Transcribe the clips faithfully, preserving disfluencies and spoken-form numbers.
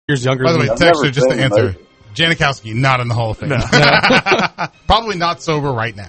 years younger By the than way, me. texture, just to seen answer, those. Janikowski, not in the Hall of Fame. No. Probably not sober right now.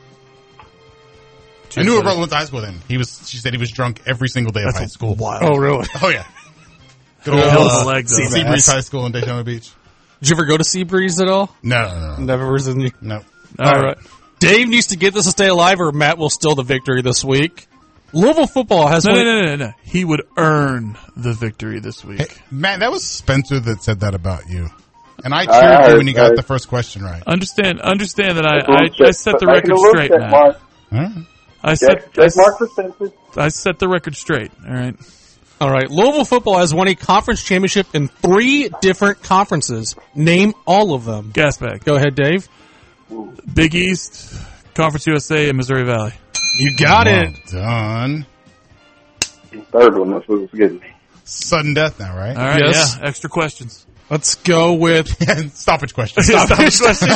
I knew her brother went to high school with him. He was. She said he was drunk every single day That's of high school. wild. Oh, really? Oh, yeah. Good Uh, Hell of a leg, though. Sea- Seabreeze High School in Daytona Beach. Did you ever go to Seabreeze at all? No, no, no. Never was in the... No. All right. Dave needs to get this to stay alive, or Matt will steal the victory this week. Louisville football has No, one... no, no, no, no. He would earn the victory this week. Hey, Matt, that was Spencer that said that about you. And I I cheered you heard, when you got uh, the first question right. Understand, understand that That's a I, little I, check- I set the making record a little straight, check Matt. mark. All right. I set, Check, I, check mark for Spencer. I set the record straight. All right. All right. Louisville football has won a conference championship in three different conferences. Name all of them. Gas bag. Go ahead, Dave. Big East, Conference U S A, and Missouri Valley. You got Well it. done. Third one, that's what was getting me. Sudden death now, right? All right. Yes. Yeah. Extra questions. Let's go with... Stoppage question. Stoppage questions.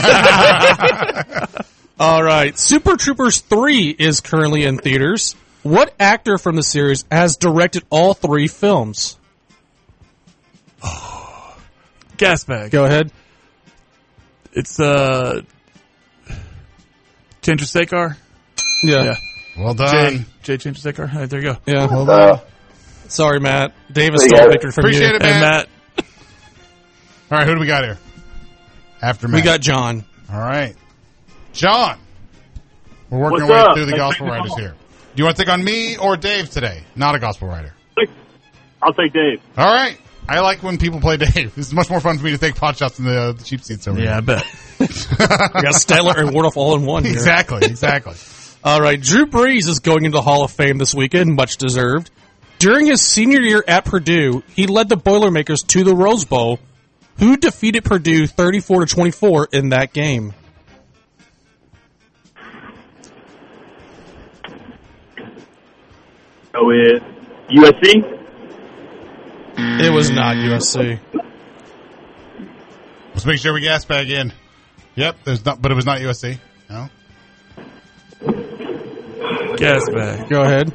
All right. Super Troopers three is currently in theaters. What actor from the series has directed all three films? Gas bag. Go ahead. It's uh, Chandrasekhar. Yeah. Yeah. Well Jay, done. Jay Chandrasekhar. All right, there you go. Yeah. Well done. Uh, Sorry, Matt. Davis There you stole go. victory from Appreciate you. it, And Matt. Matt, All right, who do we got here? After Matt. We got John. All right. John. We're working What's our way up? through the Thanks gospel for having writers me. here. Do you want to take on me or Dave today? Not a gospel writer. I'll take Dave. All right. I like when people play Dave. This is much more fun for me to take pot shots in the, uh, the cheap seats over yeah, I here. bet. We got Styler and Wardoff all in one here. Exactly, exactly. All right. Drew Brees is going into the Hall of Fame this weekend, much deserved. During his senior year at Purdue, he led the Boilermakers to the Rose Bowl. Who defeated Purdue thirty-four to twenty-four in that game? Go with U S C. It was not U S C. Let's make sure we gas bag in. Yep, there's not, but it was not U S C. No. Gas bag. Go ahead.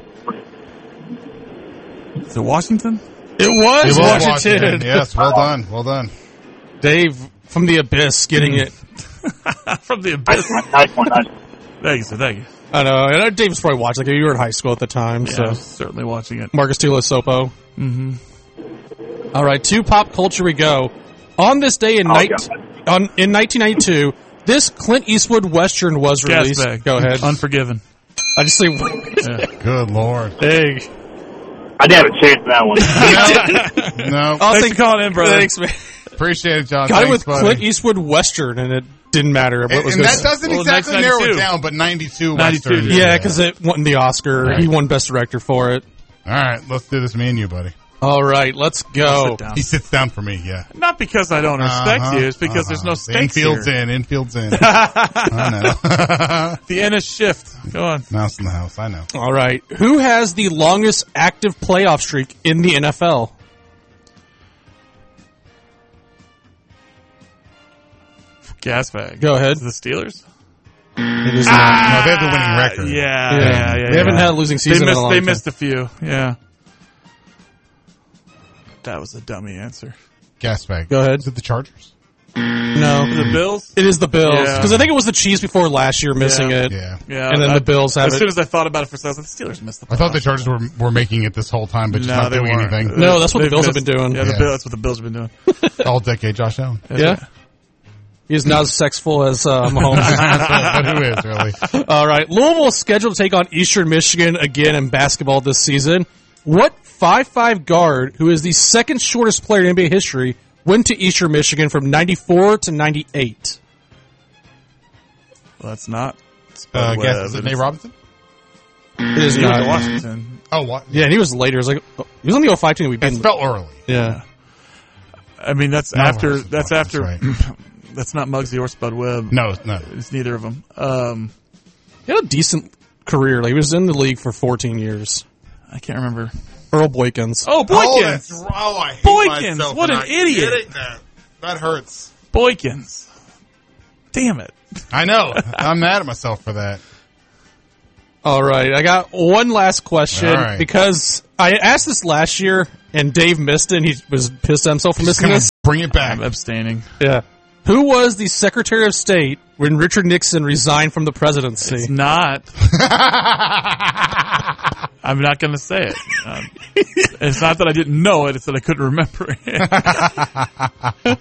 Is it Washington? It was, It was Washington. Yes, well done, well done. Dave from the Abyss getting it. From the abyss. Nice one. Nice one. Thank you, sir. Thank you. I know. And I know Dave was probably watching. Like, you were in high school at the time. Yeah, I So was certainly watching it. Marcus Tuilasopo. Mm-hmm. All right, to pop culture we go. On this day in, Oh, night, God. on, in nineteen ninety-two, this Clint Eastwood Western was Gas released. bag. Go ahead. Unforgiven. I just say, Yeah. Good Lord. hey. I didn't have a chance for that one. No, I'll Thanks take- for calling in, brother. Thanks, man. appreciate it, John. Got it Thanks, with buddy. Clint Eastwood Western, and it didn't matter. What And, was and gonna that doesn't Well, exactly that's narrow it ninety-two. down, but ninety-two ninety-two, Western. Yeah, because it won the Oscar. Right. He won Best Director for it. All right, let's do this, me and you, buddy. All right, let's go. Sit down. He sits down for me, yeah. Not because I don't respect Uh-huh, you. It's because there's no uh-huh. stakes Infield's here. in, infield's in. I know. The Ennis shift. Go on. Mouse in the house, I know. All right. Who has the longest active playoff streak in the N F L? Gas bag. Go ahead. The Steelers? It is No, they have the winning record. Yeah, Yeah. yeah, yeah. They yeah. haven't had a losing They season in missed, a long they time. missed a few. Yeah. That was a dummy answer. Gas bag. Go ahead. Is it the Chargers? No. The Bills? It is the Bills. Yeah. Because I think it was the Chiefs before last year missing Yeah. it. Yeah. Yeah. And then I- the Bills have As it. soon as I thought about it for a second, I was like, the Steelers missed the I thought the playoffs. Chargers were were making it this whole time, but just No, not they doing weren't. anything. No, that's what the They've Bills have missed- been doing. Yeah, the Yeah. Bill, that's what the Bills have been doing. All decade Josh Allen. Yeah. He is not as sexful as uh, Mahomes. But who is, really? All right. Louisville is scheduled to take on Eastern Michigan again in basketball this season. What five five guard, who is the second shortest player in N B A history, went to Eastern Michigan from ninety-four to ninety-eight? Well, that's not. Uh, Spud guess, Webb. is it It's- Nate Robinson? It is He went not. to Washington. Oh, what? Yeah, and he was later. It was like he was on the oh five team we It's beat. spelled early. Yeah. I mean, that's No, after. that's- That's that's after. right. That's not Muggsy or Spud Webb. No, no. It's neither of them. Um, He had a decent career. Like, he was in the league for fourteen years. I can't remember. Earl Boykins. Oh, Oh, that's, Boykins. oh, I hate Boykins, myself what for an not idiot. getting That. that hurts. Boykins. Damn it. I know. I'm mad at myself for that. All right, I got one last question All right. because I asked this last year and Dave missed it. And he was pissed at himself for Just missing kinda this. Bring it back. I'm abstaining. Yeah. Who was the Secretary of State when Richard Nixon resigned from the presidency? It's not. I'm not going to say it. Um, it's not that I didn't know it. It's that I couldn't remember it.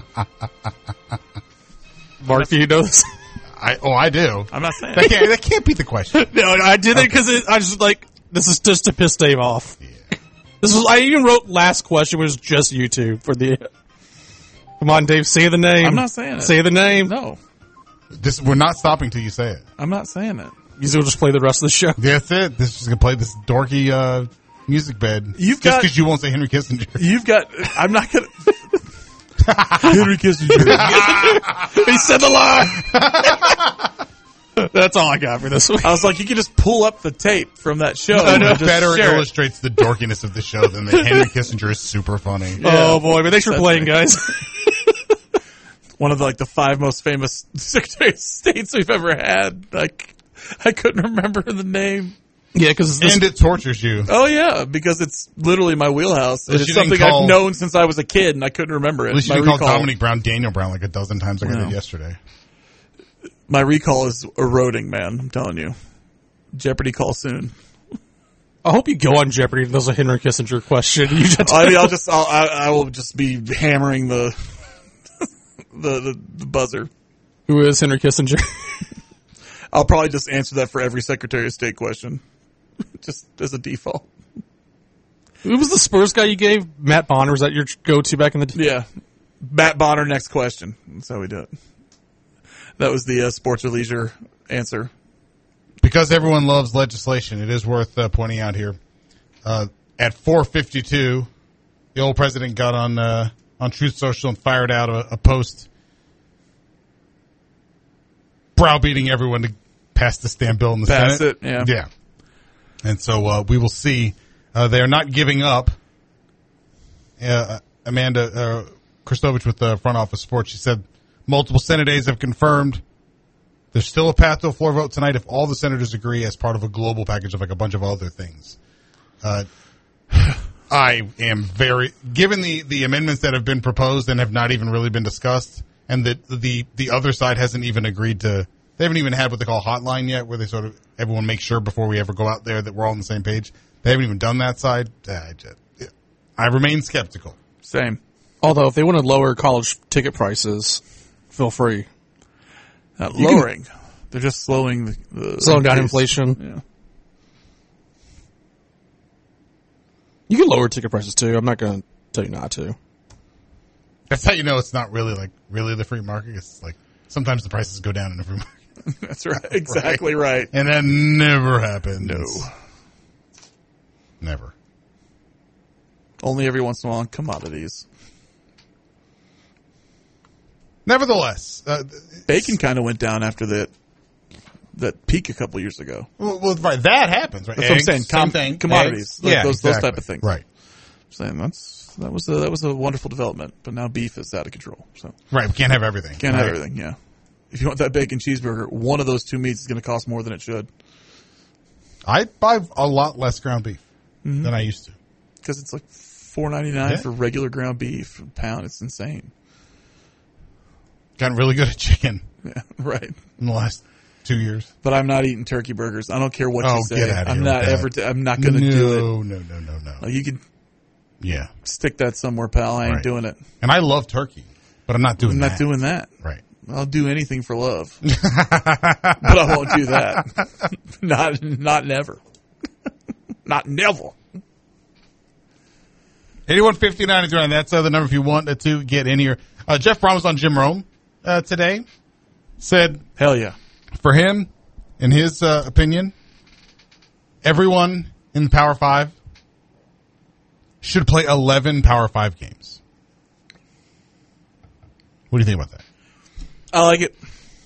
Mark, do you know this? I, oh, I do. I'm not saying That it. can't, that can't be the question. No, I did it because I just like, this is just to piss Dave off. Yeah. This was, I even wrote last question was just YouTube for the, come on, Dave, say the name. I'm not saying it. Say the name. No, This, we're not stopping till you say it. I'm not saying it. You will just play the rest of the show. That's it. This is going to play this dorky uh, music bed. You've just got- because you won't say Henry Kissinger. You've got. I'm not going to. Henry Kissinger. He said the lie. That's all I got for this week. I was like, you can just pull up the tape from that show. No, and no, just better share it. illustrates the dorkiness of the show than that Henry Kissinger is super funny. Oh boy, but thanks for That's playing, right. guys. One of the, like the five most famous Secretary of States we've ever had. Like, I couldn't remember the name. Yeah, because And it tortures you. Oh yeah, because it's literally my wheelhouse. And At least it's you didn't something call- I've known since I was a kid, and I couldn't remember it. At least you my didn't call recall, Dominic Brown Daniel Brown like a dozen times like I No. did yesterday. my recall is eroding, man. I'm telling you. Jeopardy call soon. I hope you go on Jeopardy and there's a Henry Kissinger question. You just, I mean, I'll just, I'll, I, I will just be hammering the, the, the, the buzzer. Who is Henry Kissinger? I'll probably just answer that for every Secretary of State question, just as a default. Who was the Spurs guy you gave? Matt Bonner, was that your go-to back in the day? Yeah, Matt Bonner. Next question. That's how we do it. That was the uh, sports or leisure answer. Because everyone loves legislation, it is worth uh, pointing out here. Uh, at four fifty-two, the old president got on uh, on Truth Social and fired out a, a post browbeating everyone to pass the stamp bill in the Pass Senate. it, yeah. Yeah. And so uh, we will see. Uh, they are not giving up. Uh, Amanda uh, Kristovich with the Front Office Sports, she said multiple Senate aides have confirmed there's still a path to a floor vote tonight if all the senators agree as part of a global package of like a bunch of other things. Uh, I am very, given the, the amendments that have been proposed and have not even really been discussed, and that the, the other side hasn't even agreed to, they haven't even had what they call hotline yet, where they sort of, everyone makes sure before we ever go out there that we're all on the same page. They haven't even done that side. I, just, I remain skeptical. Same. Although, if they want to lower college ticket prices, feel free. Not You can- lowering. They're just slowing the, the Slowing down pace. inflation. Yeah. You can lower ticket prices too. I'm not going to tell you not to. That's how you know it's not really like, really the free market. It's like, sometimes the prices go down in the free market. That's right. Exactly right. And that never happens. No. Never. Only every once in a while on commodities. Nevertheless, uh, Bacon kind of went down after that that peak a couple years ago. well, well, right, that happens, right? That's what I'm Eggs, saying. same Com- thing. commodities. Eggs. Like yeah, those- those exactly. type of things. Right, I'm saying that's that was a, that was a wonderful development, but now beef is out of control. So right. We can't have everything. can't right. have everything. Yeah, if you want that bacon cheeseburger, one of those two meats is going to cost more than it should I buy a lot less ground beef Mm-hmm. than I used to. because it's like four ninety nine Yeah. for regular ground beef a pound. It's insane. Gotten really good at chicken Yeah, right. in the last two years. But I'm not eating turkey burgers. I don't care what Oh, you say. get outta I'm here not with that. ever. T- I'm not going to no, do it. No, no, no, no, no. Like, you can Yeah, stick that somewhere, pal. I ain't Right. doing it. and I love turkey, but I'm not doing I'm that. not doing that. Right. I'll do anything for love, but I won't do that. not, not never. Not never. eighty-one fifty-nine is right. That's uh, the number if you want to get in here. Uh, Jeff Brom was on Jim Rome uh, today. Said Hell yeah. for him, in his uh, opinion, everyone in the Power Five should play eleven Power Five games. What do you think about that? I like it.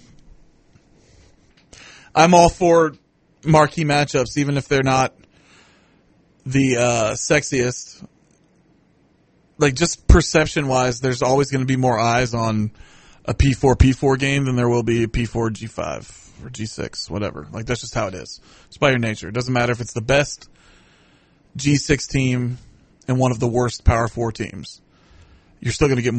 I'm all for marquee matchups, even if they're not the uh, sexiest. Like, just perception-wise, there's always going to be more eyes on a P four P four game than there will be a P four G five or G six, whatever. Like, that's just how it is. It's by your nature. It doesn't matter if it's the best G six team and one of the worst Power four teams. You're still going to get more